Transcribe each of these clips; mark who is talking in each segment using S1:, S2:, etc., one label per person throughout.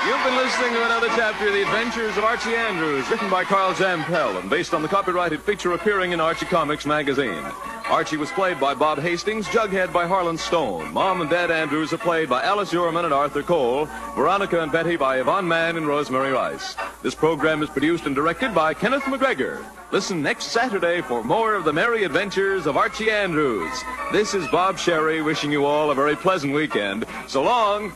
S1: You've been listening to another chapter of The Adventures of Archie Andrews, written by Carl Zampell and based on the copyrighted feature appearing in Archie Comics magazine. Archie was played by Bob Hastings, Jughead by Harlan Stone. Mom and Dad Andrews are played by Alice Uhrman and Arthur Cole, Veronica and Betty by Yvonne Mann and Rosemary Rice. This program is produced and directed by Kenneth McGregor. Listen next Saturday for more of the merry adventures of Archie Andrews. This is Bob Sherry wishing you all a very pleasant weekend. So long.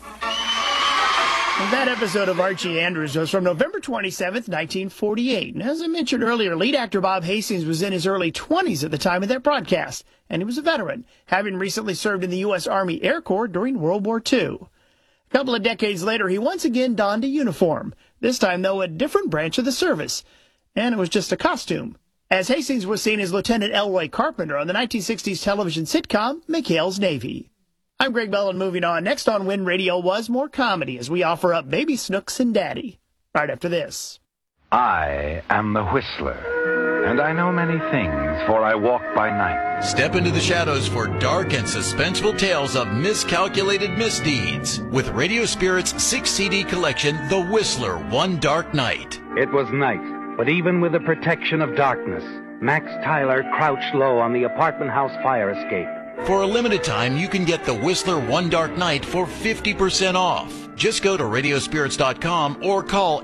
S2: That episode of Archie Andrews was from November 27th, 1948. And as I mentioned earlier, lead actor Bob Hastings was in his early 20s at the time of that broadcast, and he was a veteran, having recently served in the U.S. Army Air Corps during World War II. A couple of decades later, he once again donned a uniform, this time, though, a different branch of the service, and it was just a costume, as Hastings was seen as Lieutenant Elroy Carpenter on the 1960s television sitcom McHale's Navy. I'm Greg Bell, and moving on. Next on Win Radio was more comedy as we offer up Baby Snooks and Daddy. Right after this.
S3: I am the Whistler, and I know many things, for I walk by night.
S4: Step into the shadows for dark and suspenseful tales of miscalculated misdeeds with Radio Spirit's 6-CD collection, The Whistler, One Dark Night.
S3: It was night, but even with the protection of darkness, Max Tyler crouched low on the apartment house fire escape.
S4: For a limited time, you can get The Whistler One Dark Night for 50% off. Just go to radiospirits.com or call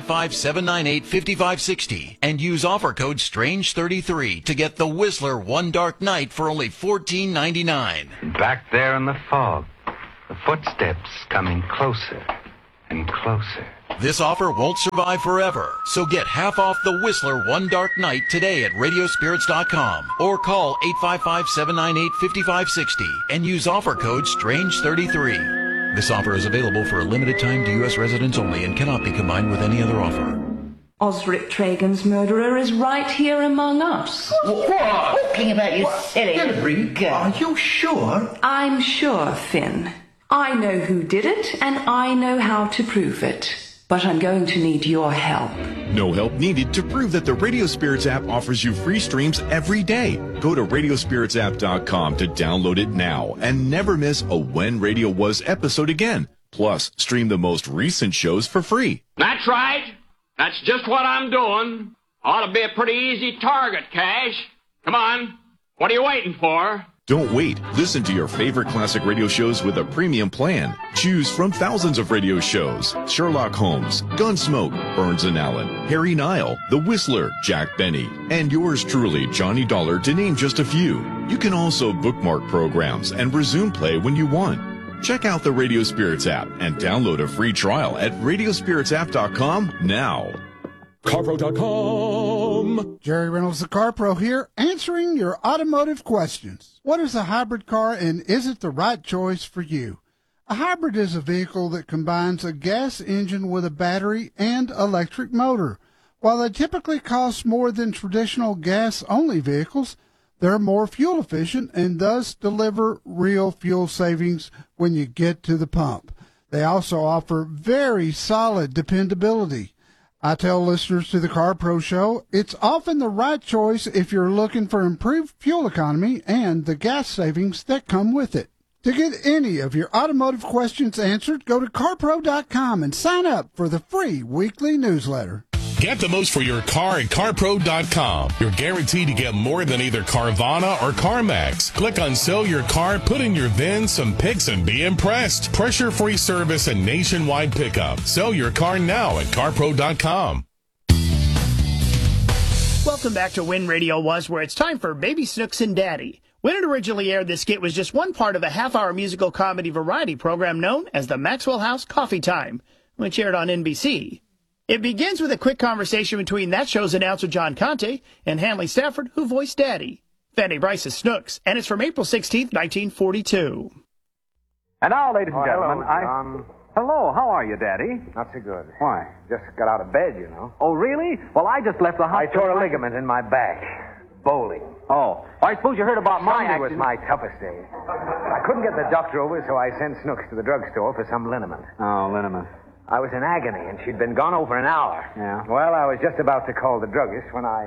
S4: 855-798-5560 and use offer code STRANGE33 to get The Whistler One Dark Night for only $14.99.
S3: Back there in the fog, the footsteps coming closer and closer.
S4: This offer won't survive forever, so get half off The Whistler One Dark Night today at radiospirits.com or call 855-798-5560 and use offer code STRANGE33. This offer is available for a limited time to U.S. residents only and cannot be combined with any other offer.
S5: Osric Tragan's murderer is right here among us.
S6: What? Talking about you silly girl.
S7: Are you sure?
S5: I'm sure, Finn. I know who did it, and I know how to prove it. But I'm going to need your help.
S8: No help needed to prove that the Radio Spirits app offers you free streams every day. Go to radiospiritsapp.com to download it now and never miss a When Radio Was episode again. Plus, stream the most recent shows for free.
S9: That's right. That's just what I'm doing. Ought to be a pretty easy target, Cash. Come on. What are you waiting for?
S8: Don't wait. Listen to your favorite classic radio shows with a premium plan. Choose from thousands of radio shows: Sherlock Holmes, Gunsmoke, Burns and Allen, Harry Nile, The Whistler, Jack Benny, and yours truly, Johnny Dollar, to name just a few. You can also bookmark programs and resume play when you want. Check out the Radio Spirits app and download a free trial at radiospiritsapp.com now.
S10: CarPro.com. Jerry Reynolds, the CarPro here, answering your automotive questions. What is a hybrid car, and is it the right choice for you? A hybrid is a vehicle that combines a gas engine with a battery and electric motor. While they typically cost more than traditional gas-only vehicles, they're more fuel efficient and thus deliver real fuel savings when you get to the pump. They also offer very solid dependability. I tell listeners to the Car Pro Show, it's often the right choice if you're looking for improved fuel economy and the gas savings that come with it. To get any of your automotive questions answered, go to carpro.com and sign up for the free weekly newsletter.
S11: Get the most for your car at CarPro.com. You're guaranteed to get more than either Carvana or CarMax. Click on Sell Your Car, put in your VIN, some pics, and be impressed. Pressure-free service and nationwide pickup. Sell your car now at CarPro.com.
S2: Welcome back to Win Radio Was, where it's time for Baby Snooks and Daddy. When it originally aired, this skit was just one part of a half-hour musical comedy variety program known as the Maxwell House Coffee Time, which aired on NBC. It begins with a quick conversation between that show's announcer John Conte and Hanley Stafford, who voiced Daddy. Fanny Bryce is Snooks, and it's from April 16th, 1942.
S3: And now, ladies and gentlemen, Hello, how are you, Daddy?
S12: Not so good.
S3: Why?
S12: Just got out of bed, you know.
S3: Oh, really? Well, I just left the hospital.
S12: I tore a ligament in my back. Bowling.
S3: Oh, I suppose you heard about my
S12: Sunday
S3: accident.
S12: was my toughest day. I couldn't get the doctor over, so I sent Snooks to the drugstore for some liniment.
S3: Oh, liniment.
S12: I was in agony, and she'd been gone over an hour.
S3: Yeah.
S12: Well, I was just about to call the druggist when I...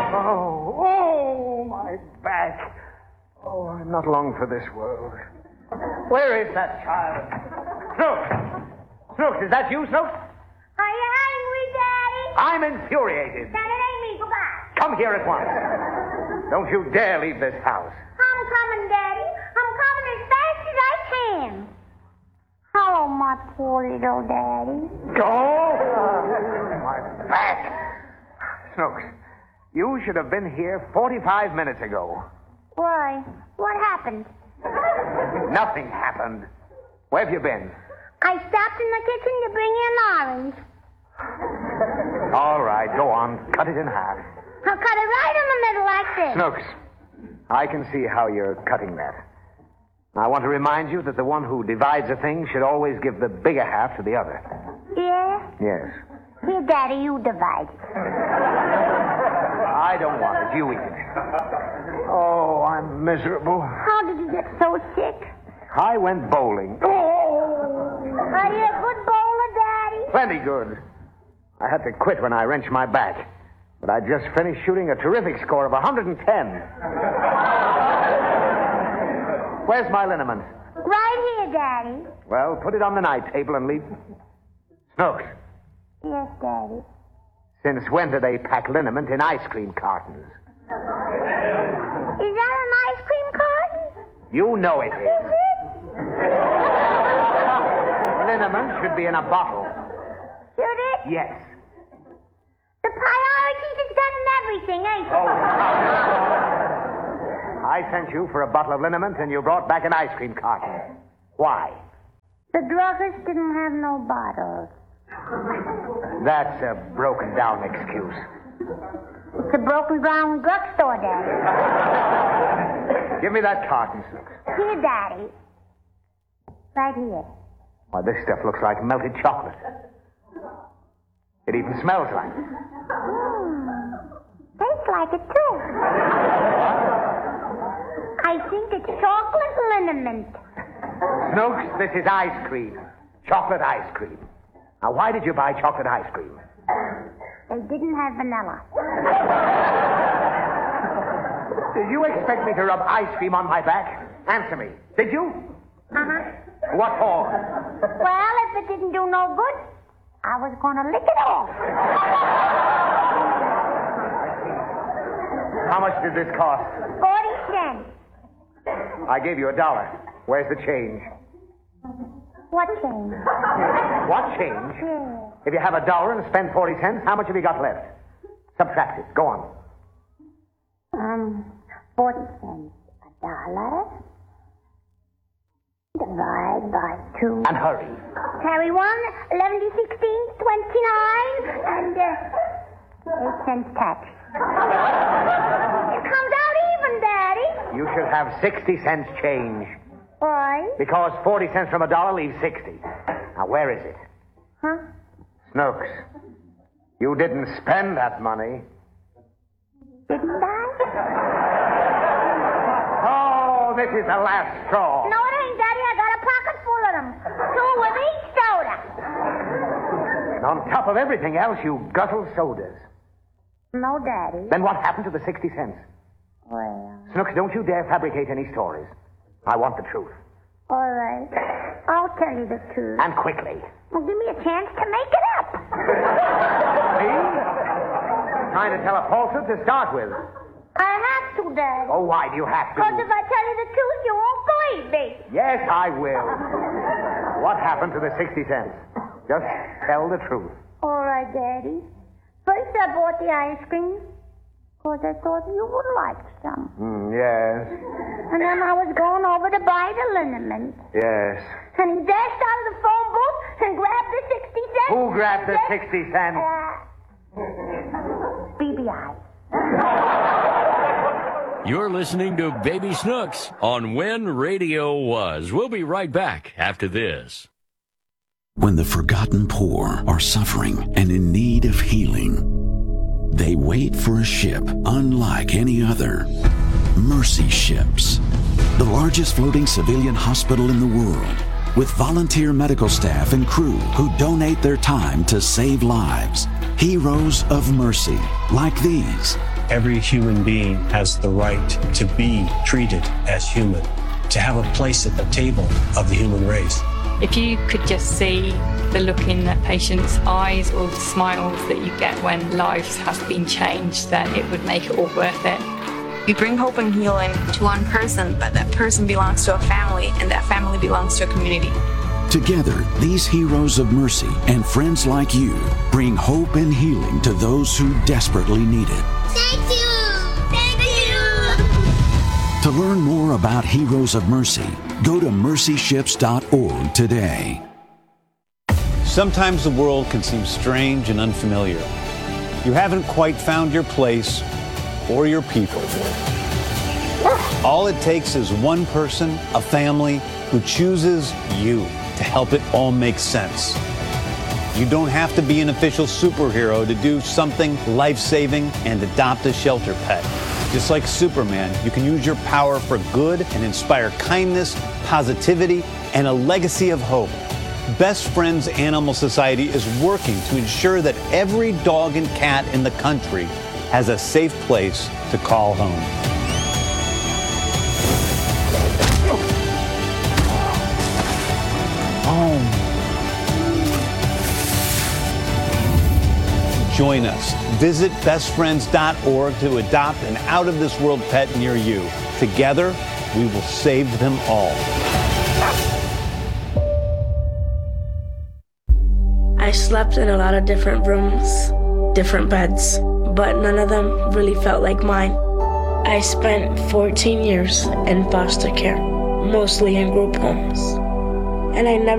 S12: Oh, my back. Oh, I'm not long for this world. Where is that child? Snooks! Snooks, is that you, Snooks?
S7: Are you hungry, Daddy?
S12: I'm infuriated.
S7: Then it ain't me. Go back.
S12: Come here at once. Don't you dare leave this house.
S7: I'm coming, Daddy. I'm coming as fast as I can. Hello, my poor little Daddy.
S12: Go! My back. Snooks, you should have been here 45 minutes ago.
S7: Why? What happened?
S12: Nothing happened. Where have you been?
S7: I stopped in the kitchen to bring you an orange.
S12: All right, go on. Cut it in half.
S7: I'll cut it right in the middle like this.
S12: Snooks, I can see how you're cutting that. I want to remind you that the one who divides a thing should always give the bigger half to the other.
S7: Yeah?
S12: Yes.
S7: Here, Daddy, you divide it.
S12: I don't want it. You eat it. Oh, I'm miserable.
S7: How did you get so sick?
S12: I went bowling.
S7: Are you a good bowler, Daddy?
S12: Plenty good. I had to quit when I wrenched my back. But I just finished shooting a terrific score of 110. Where's my liniment?
S7: Right here, Daddy.
S12: Well, put it on the night table and leave. Snooks,
S7: Yes, Daddy.
S12: since when do they pack liniment in ice cream cartons?
S7: Is that an ice cream carton?
S12: You know it
S7: Is
S12: is.
S7: it?
S12: Liniment should be in a bottle.
S7: Should it?
S12: Yes.
S7: The priorities has gotten everything, ain't it?
S12: Oh, I sent you for a bottle of liniment and you brought back an ice cream carton. Why?
S7: The druggist didn't have no bottles.
S12: That's a broken down excuse.
S7: It's a broken down drugstore, Daddy.
S12: Give me that carton, Snooks.
S7: Here, Daddy. Right here.
S12: Why, this stuff looks like melted chocolate. It even smells like it.
S7: Tastes like it, too. I think it's chocolate liniment.
S12: Snooks, this is ice cream. Chocolate ice cream. Now, why did you buy chocolate ice cream?
S7: They didn't have vanilla.
S12: Did you expect me to rub ice cream on my back? Answer me. Did you?
S7: Uh-huh.
S12: What for?
S7: Well, if it didn't do no good, I was going to lick it off.
S12: How much did this cost?
S7: 40 cents.
S12: I gave you $1. Where's the change?
S7: What change?
S12: What change?
S7: Yeah.
S12: If you have $1 and spend 40 cents, how much have you got left? Subtract it. Go on.
S7: 40 cents. $1. Divide by 2.
S12: And hurry.
S7: Carry 1, 11 to 16, 29, and 8 cents tax. It comes out even, Daddy.
S12: You should have 60 cents change.
S7: Why?
S12: Because 40 cents from $1 leaves 60. Now, where is it?
S7: Huh?
S12: Snooks, you didn't spend that money.
S7: Didn't I?
S12: Oh, this is the last straw.
S7: No, it ain't, Daddy. I got a pocket full of them. 2 with each soda.
S12: And on top of everything else, you guzzle sodas.
S7: No, Daddy.
S12: Then what happened to the 60 cents?
S7: Well,
S12: Snooks, don't you dare fabricate any stories. I want the truth.
S7: all right. I'll tell you the truth.
S12: And quickly.
S7: Well, give me a chance to make it up.
S12: See? Trying to tell a falsehood to start with.
S7: I have to, Dad.
S12: Oh, why do you have to?
S7: Because if I tell you the truth, you won't believe me.
S12: Yes, I will. What happened to the 60 cents? Just tell the truth.
S7: All right, Daddy. First, I bought the ice cream. Because I thought you would like some.
S12: Yes.
S7: And then I was going over to buy the liniment.
S12: Yes.
S7: And he dashed out of the phone booth and grabbed the 60 cents.
S12: Who grabbed the 60 cents?
S7: BBI.
S13: You're listening to Baby Snooks on When Radio Was. We'll be right back after this.
S14: When the forgotten poor are suffering and in need of healing, they wait for a ship unlike any other. Mercy Ships, the largest floating civilian hospital in the world, with volunteer medical staff and crew who donate their time to save lives. Heroes of mercy, like these.
S15: Every human being has the right to be treated as human, to have a place at the table of the human race.
S16: If you could just see the look in that patient's eyes or the smiles that you get when lives have been changed, then it would make it all worth it.
S17: We bring hope and healing to one person, but that person belongs to a family, and that family belongs to a community.
S14: Together, these heroes of mercy and friends like you bring hope and healing to those who desperately need it.
S7: Thank you! Thank you!
S14: To learn more about Heroes of Mercy, go to mercyships.org today.
S18: Sometimes the world can seem strange and unfamiliar. You haven't quite found your place or your people. All it takes is one person, a family, who chooses you to help it all make sense. You don't have to be an official superhero to do something life-saving and adopt a shelter pet. Just like Superman, you can use your power for good and inspire kindness, positivity, and a legacy of hope. Best Friends Animal Society is working to ensure that every dog and cat in the country has a safe place to call home. Join us. Visit bestfriends.org to adopt an out-of-this-world pet near you. Together, we will save them all.
S19: I slept in a lot of different rooms, different beds, but none of them really felt like mine. I spent 14 years in foster care, mostly in group homes, and I never